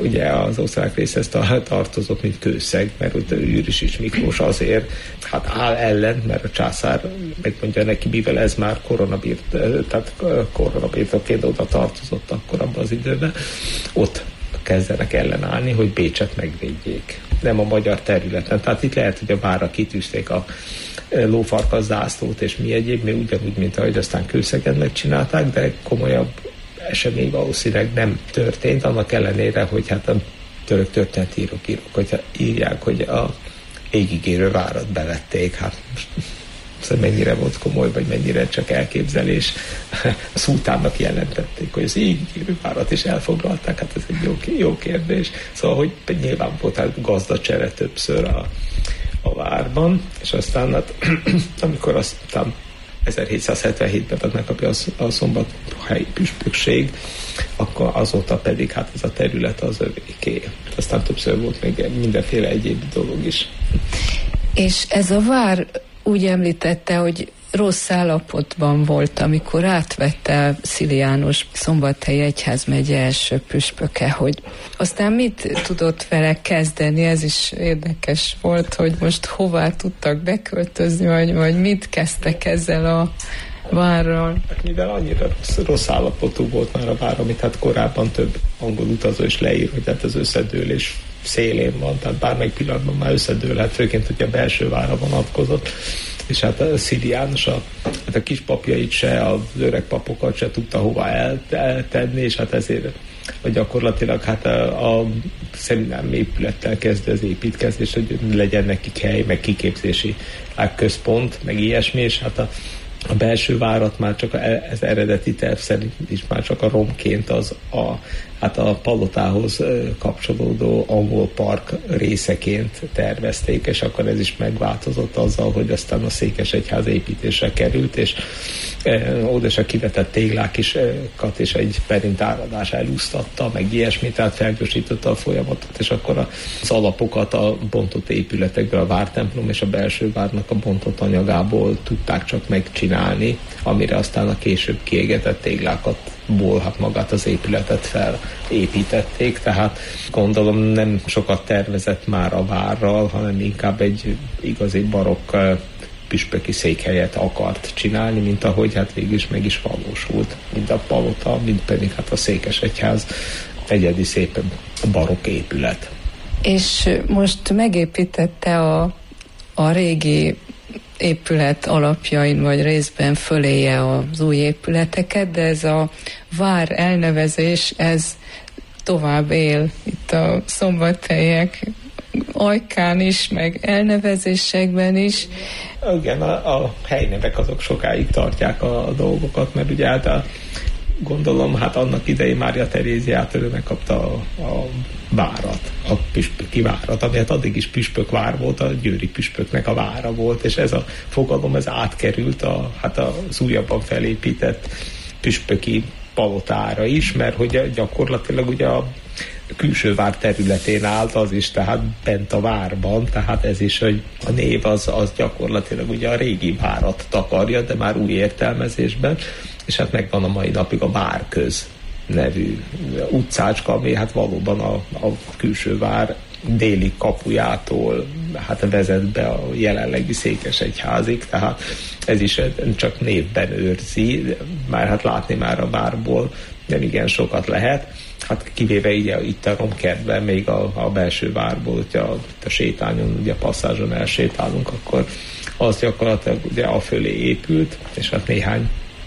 ugye az osztrák részhez tartozott, mint kőszeg, mert ugye Őrös Miklós azért hát áll ellen, mert a császár megmondja neki, mivel ez már koronabirtokként oda tartozott akkor abban az időben, ott kezdenek ellenállni, hogy Bécset megvédjék. Nem a magyar területen. Tehát itt lehet, hogy a várra kitűzték a lófarkas zászlót és mi egyéb, még ugyanúgy, mint ahogy aztán Kőszegen megcsinálták, de komolyabb esemény valószínűleg nem történt, annak ellenére, hogy hát a török történetírok hogyha írják, hogy a égigérő várat bevették, hát most szóval mennyire volt komoly, vagy mennyire csak elképzelés. A szultánnak jelentették, hogy az égigérő várat is elfoglalták, hát ez egy jó kérdés. Szóval, hogy nyilván volt gazdacsere többször a várban, és aztán hát, amikor aztán 1777-ben megkapja a szombathelyi püspökség, akkor azóta pedig hát ez a terület az övéké. Aztán többször volt még mindenféle egyéb dolog is. És ez a vár úgy említette, hogy rossz állapotban volt, amikor átvette Szili János Szombathelyi egyházmegye első püspöke, hogy aztán mit tudott vele kezdeni, ez is érdekes volt, hogy most hová tudtak beköltözni, vagy mit kezdtek ezzel a várral. Mivel annyira rossz állapotú volt már a vár, amit hát korábban több angol utazó is leír, hogy hát az összedőlés szélén van, tehát bármelyik pillanatban már összedőlhet, főként, hogy a belső vára vonatkozott, és hát a Szili János a kispapjait se, az öreg papokat se tudta hova eltenni, és hát ezért gyakorlatilag hát a szeminárium épülettel kezdő az építkezés, hogy legyen nekik hely, meg kiképzési központ, meg ilyesmi, és hát a belső várat már csak az eredeti terv szerint is már csak a romként a palotához kapcsolódó angol park részeként tervezték, és akkor ez is megváltozott azzal, hogy aztán a székesegyház építésre került, és oda se kivetett téglákat és egy perintáradás elúsztatta, meg ilyesmi, tehát felgyorsította a folyamatot, és akkor az alapokat a bontott épületekből, a vártemplom és a belső várnak a bontott anyagából tudták csak megcsinálni, amire aztán a később kiégetett téglákatból hát magát az épületet felépítették, tehát gondolom nem sokat tervezett már a várral, hanem inkább egy igazi barokk püspöki székhelyet akart csinálni, mint ahogy hát végül is meg is valósult. Mind a palota, mind pedig hát a székesegyház egyedi szépen barokk épület. És most megépítette a régi épület alapjain vagy részben föléje az új épületeket, de ez a vár elnevezés, ez tovább él itt a szombathelyiek ajkán is, meg elnevezésekben is. Igen, a helynevek azok sokáig tartják a dolgokat, mert ugye hát gondolom, hát annak idején Mária Teréziától megkapta a várat, a püspöki várat, ami hát addig is püspökvár volt, a győri püspöknek a vára volt, és ez a fogalom, ez átkerült az újabban felépített püspöki palotára is, mert hogy gyakorlatilag ugye a külső vár területén állt az is, tehát bent a várban, tehát ez is, hogy a név az gyakorlatilag ugye a régi várat takarja, de már új értelmezésben, és hát megvan a mai napig a Várköz nevű utcácska, ami hát valóban a külső vár déli kapujától hát vezet be a jelenlegi székesegyházig, tehát ez is csak névben őrzi, már hát látni már a várból nem igen sokat lehet, hát kivéve itt a romkertben, még a belső várból, hogyha a sétányon, ugye a passzázson elsétálunk, akkor az gyakorlatilag ugye afölé épült, és hát néhány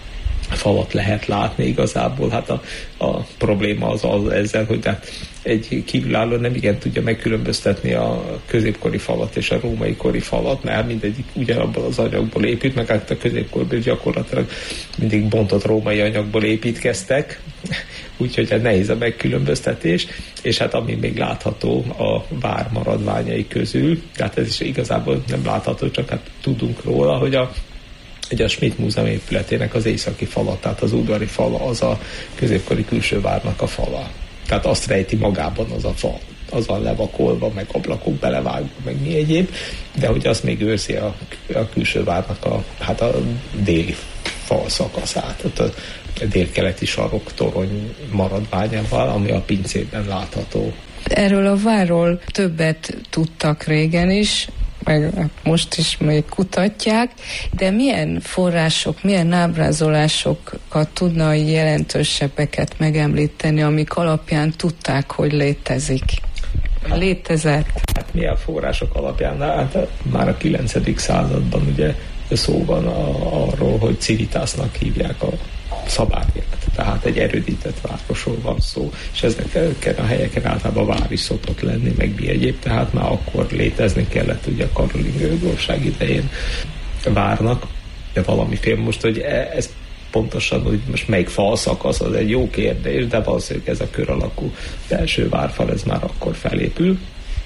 falat lehet látni igazából. Hát a probléma az ezzel, hogy hát egy kívülálló nem igen tudja megkülönböztetni a középkori falat és a római kori falat, mert mindegyik ugyanabból az anyagból épült, meg hát a középkorban gyakorlatilag mindig bontott római anyagból építkeztek, úgyhogy hát nehéz a megkülönböztetés, és hát ami még látható a vár maradványai közül, tehát ez is igazából nem látható, csak hát tudunk róla, hogy a Schmidt Múzeum épületének az északi fala, tehát az udvari fala, az a középkori külső várnak a fala. Tehát azt rejti magában az a fal. Az van levakolva, meg ablakok belevágva, meg mi egyéb, de hogy az még őrzi a külső várnak a déli fal szakaszát, ott a délkeleti sarok torony maradványával, ami a pincében látható. Erről a várról többet tudtak régen is, meg most is még kutatják, de milyen források, milyen ábrázolásokat tudna jelentősebbeket megemlíteni, amik alapján tudták, hogy létezett? Hát milyen források alapján? Hát már a 9. században ugye szó van arról, hogy Civitasnak hívják a szabályát. Tehát egy erődített városról van szó, és ezeken a helyeken általában vár is szokott lenni, meg mi egyéb, tehát már akkor létezni kellett ugye a karolingiai grófság idején várnak, de valamiféle most, hogy ez pontosan, hogy most melyik falszakasz, az egy jó kérdés, de valószínűleg ez a kör alakú belső várfal, ez már akkor felépül,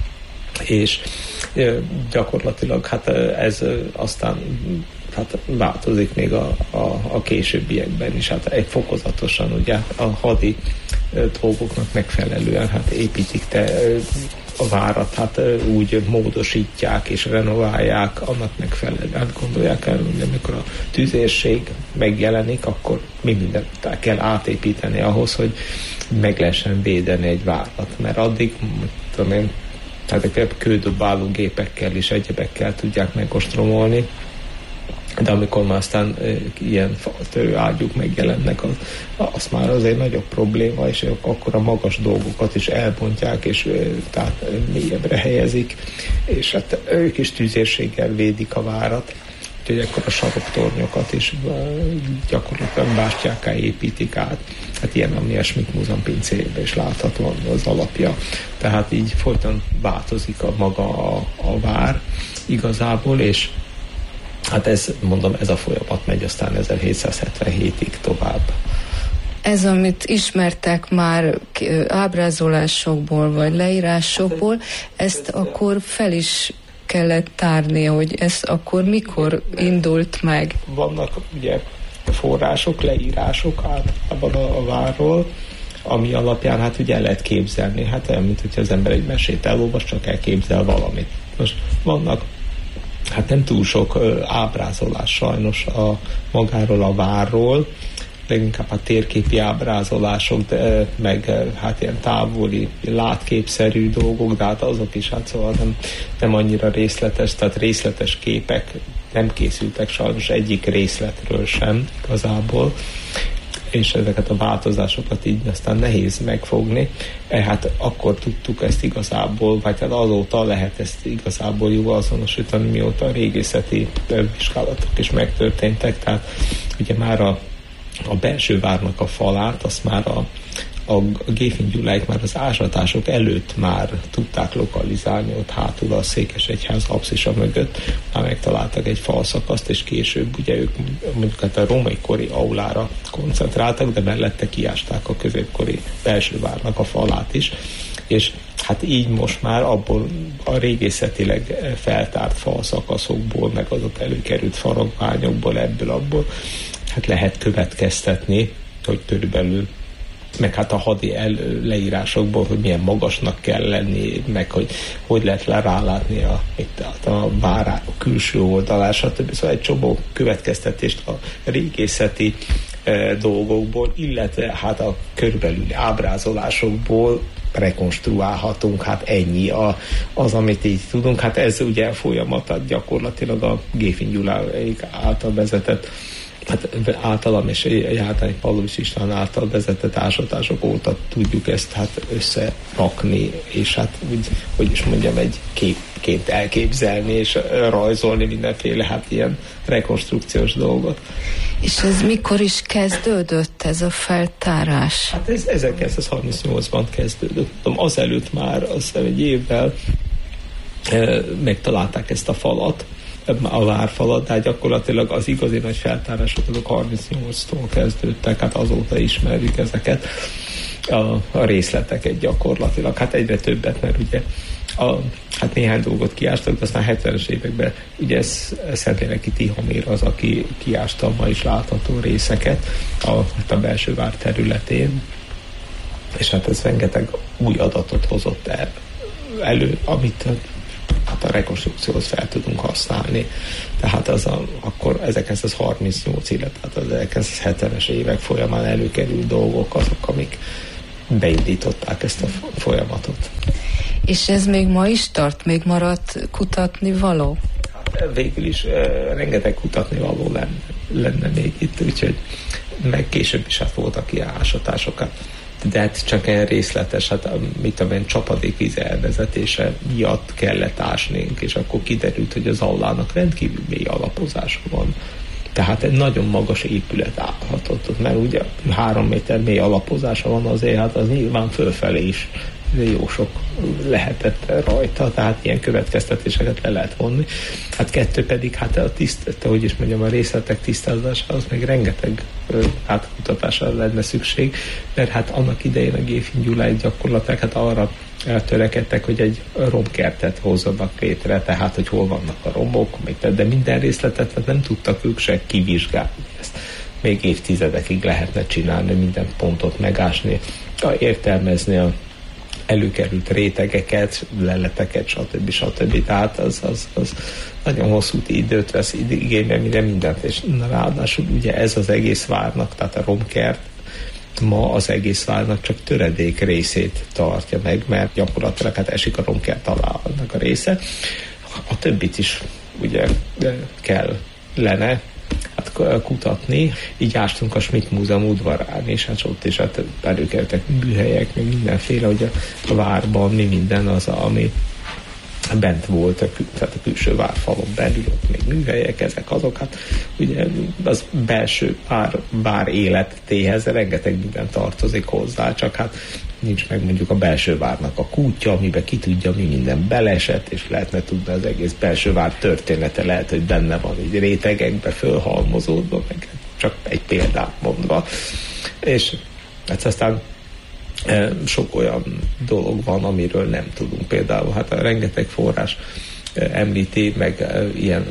és gyakorlatilag hát ez aztán hát változik még a későbbiekben is, hát egy fokozatosan ugye a hadi dolgoknak megfelelően hát építik a várat, hát úgy módosítják és renoválják, annak megfelelően gondolják el, hogy amikor a tüzérség megjelenik, akkor mi mindent kell átépíteni ahhoz, hogy meg lehessen védeni egy várat, mert addig, tudom én, tehát kődobáló gépekkel és egyebekkel tudják megostromolni, de amikor már aztán ilyen faltörő ágyúk megjelennek, az már azért nagyobb probléma, és akkor a magas dolgokat is elbontják, és tehát mélyebbre helyezik, és hát ők is tüzérséggel védik a várat, úgyhogy akkor a saroktornyokat is gyakorlatilag bástyákká építik át. Hát ilyen, ami a Schmidt-Múzeum pincéjében is látható az alapja. Tehát így folyton változik maga a vár igazából, és hát ez a folyamat megy aztán 1777-ig tovább. Ez, amit ismertek már ábrázolásokból vagy leírásokból, ezt akkor fel is kellett tárni, hogy ez akkor mikor indult meg? Vannak ugye források, leírások általában a várról, ami alapján hát ugye el lehet képzelni, hát olyan, mint hogyha az ember egy mesét elolvas, csak elképzel valamit. Most vannak hát nem túl sok ábrázolás sajnos magáról a várról, leginkább a térképi ábrázolások, meg hát ilyen távoli, látképszerű dolgok, de hát azok is hát szóval nem annyira részletes, tehát részletes képek nem készültek sajnos egyik részletről sem igazából, és ezeket a változásokat így aztán nehéz megfogni. Hát akkor tudtuk ezt igazából, vagy hát azóta lehet ezt igazából jól azonosítani, mióta a régészeti vizsgálatok is megtörténtek, tehát ugye már a belső várnak a falát, azt már a Géfin Gyuláik már az ásatások előtt már tudták lokalizálni, ott hátul a Székesegyház apszisa mögött már megtaláltak egy falszakaszt, és később ugye ők mondjuk hát a római kori aulára koncentráltak, de mellette kiásták a középkori belső várnak a falát is, és hát így most már abból a régészetileg feltárt falszakaszokból, meg azok előkerült faragványokból, ebből-abból hát lehet következtetni, hogy körülbelül meg hát a hadi leírásokból, hogy milyen magasnak kell lenni, meg hogy lehet rálátni a vár külső oldalán, stb. Szóval egy csomó következtetést a régészeti dolgokból, illetve hát a körülbelüli ábrázolásokból rekonstruálhatunk, hát ennyi az, amit így tudunk. Hát ez ugye a folyamat gyakorlatilag a Géfin Gyuláik által vezetett, hát általam és Jártányi Pavlovics István által vezetett ásatások óta tudjuk ezt hát összerakni, és hát úgy, hogy is mondjam, egy képként elképzelni, és rajzolni mindenféle hát ilyen rekonstrukciós dolgot. És ez mikor is kezdődött ez a feltárás? Hát ez 1938-ban kezdődött. Azelőtt már azt egy évvel megtalálták ezt a falat, a várfalat, de gyakorlatilag az igazi nagy feltárások azok 38-tól kezdődtek, hát azóta ismerjük ezeket a részleteket gyakorlatilag. Hát egyre többet, mert ugye hát néhány dolgot kiástak, de aztán 70-es években ugye Szentléleki Tihamér az, aki kiásta a ma is látható részeket a belső vár területén, és hát ez rengeteg új adatot hozott elő, amit hát a rekonstrukcióhoz fel tudunk használni. Tehát akkor 1938, illetve az 1970-es évek folyamán előkerült dolgok azok, amik beindították ezt a folyamatot. És ez még ma is tart? Még maradt kutatni való? Hát végül is rengeteg kutatni való lenne még itt, úgyhogy meg később is hát voltak ilyen ásatásokat. De hát csak ilyen részletes, hát mit tudom én, csapadékvíz elvezetése miatt kellett ásnunk, és akkor kiderült, hogy az Allának rendkívül mély alapozása van. Tehát egy nagyon magas épület állhatott, mert ugye 3 méter mély alapozása van azért, hát az nyilván fölfelé is jó sok lehetett rajta, tehát ilyen következtetéseket le lehet vonni. Hát 2 pedig, hát a részletek tisztázásához meg rengeteg átkutatásra lenne szükség, mert hát annak idején a Géfin Gyuláig gyakorlatilag hát arra törekedtek, hogy egy romkertet hozzanak létre, tehát hogy hol vannak a romok, de minden részletet nem tudtak ők se kivizsgálni ezt. Még évtizedekig lehetne csinálni, minden pontot megásni, értelmezni a előkerült rétegeket, leleteket, stb. Tehát az nagyon hosszú időt vesz igénybe, mire mindent, és ráadásul ugye ez az egész várnak, tehát a romkert ma az egész várnak csak töredék részét tartja meg, mert gyakorlatilag hát esik a romkert alá annak a része. A többit is ugye kellene kutatni. Így ástunk a Schmidt Múzeum udvarán, és hát ott is hát előkerültek műhelyek, meg mindenféle, hogy a várban mi minden az, ami bent volt, tehát a külső várfalon belül, ott még műhelyek, ezek azok, hát ugye az belső vár életéhez rengeteg minden tartozik hozzá, csak hát nincs meg mondjuk a belső várnak a kútja, amiben ki tudja, mi minden beleesett, és lehetne tudni az egész belső vár története, lehet, hogy benne van így rétegekbe fölhalmozódva, meg csak egy példát mondva. És hát aztán sok olyan dolog van, amiről nem tudunk. Például hát a rengeteg forrás említi, meg ilyen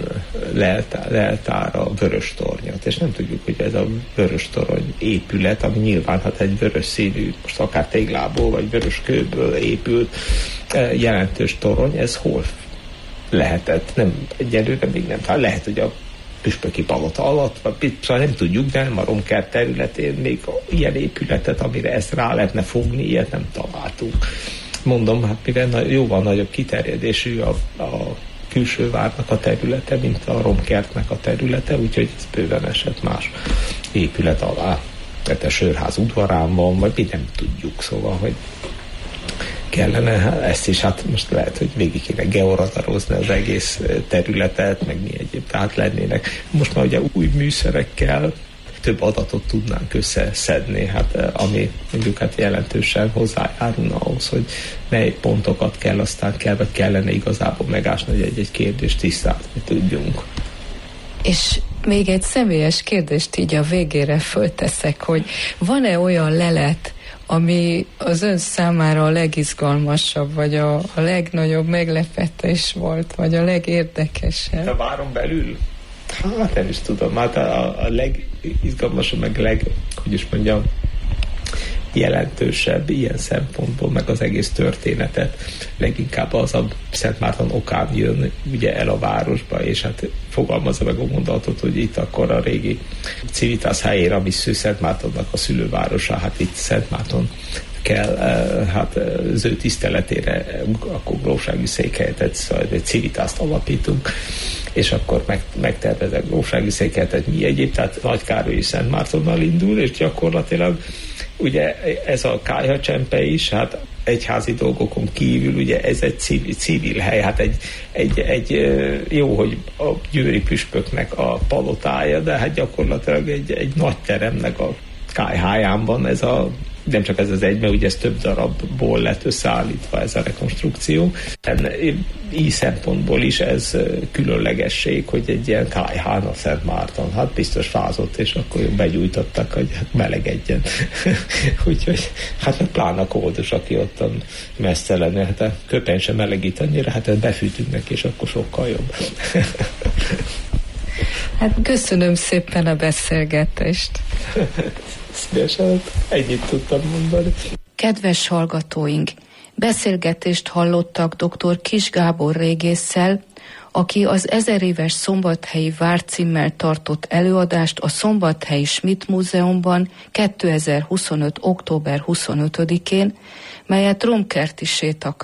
leltár a Vöröstornyot, és nem tudjuk, hogy ez a Vöröstorony épület, ami nyilván hát egy vörös színű, most akár téglából, vagy vörös kőből épült jelentős torony, ez hol lehetett? Nem, egyelőre még nem. Hát lehet, hogy a püspöki palota alatt, szóval nem tudjuk, de a romkert területén még ilyen épületet, amire ezt rá lehetne fogni, ilyet nem találtunk. Mondom, hát mivel jóval nagyobb kiterjedésű a külső várnak a területe, mint a romkertnek a területe, úgyhogy ez bőven esett más épület alá. Tehát a Sörház udvarán van, vagy mi nem tudjuk, szóval, hogy kellene ezt is, hát most lehet, hogy végig kéne georadarozni az egész területet, meg mi egyéb, tehát lennének. Most már ugye új műszerekkel több adatot tudnánk összeszedni, hát ami mondjuk hát jelentősen hozzájárulna ahhoz, hogy mely pontokat vagy kellene igazából megásni, hogy egy kérdést tisztázni tudjunk. És még egy személyes kérdést így a végére fölteszek, hogy van-e olyan lelet, ami az ön számára a legizgalmasabb, vagy a legnagyobb meglepetés volt, vagy a legérdekesebb? A váron belül? Hát nem is tudom. Hát a legizgalmasabb, meg jelentősebb ilyen szempontból, meg az egész történetet leginkább az a Szent Márton okán jön ugye el a városba, és hát fogalmazza meg a mondatot, hogy itt akkor a régi Civitas helyére, ami Szent Mártonnak a szülővárosa, hát itt Szent Márton kell, hát az ő tiszteletére akkor grófsági székhelyet, szóval egy Civitást alapítunk, és akkor megtervezek grófsági székhelyet, mi egyéb, tehát Nagy Károly és Szent Mártonnal indul, és gyakorlatilag ugye ez a kályhacsempe is, hát egyházi dolgokon kívül, ugye ez egy civil hely, hát egy jó, hogy a győri püspöknek a palotája, de hát gyakorlatilag egy nagy teremnek a kályháján van ez nem csak ez az egy, mert ugye ez több darabból lett összeállítva ez a rekonstrukció. Így szempontból is ez különlegesség, hogy egy ilyen kályhán a Szent Márton, hát biztos fázott, és akkor begyújtottak, hogy hát melegedjen. Úgyhogy hát pláne a Koldus, aki ottan messze lenne, hát a köpeny sem melegít annyira, hát befűtünk neki, és akkor sokkal jobb. Hát köszönöm szépen a beszélgetést. Szívesen, ennyit tudtam mondani. Kedves hallgatóink, Beszélgetést hallottak dr. Kiss Gábor régésszel, aki az 1000 éves Szombathelyi Vár címmel tartott előadást a Szombathelyi Schmidt Múzeumban 2025. október 25-én, melyet romkerti séta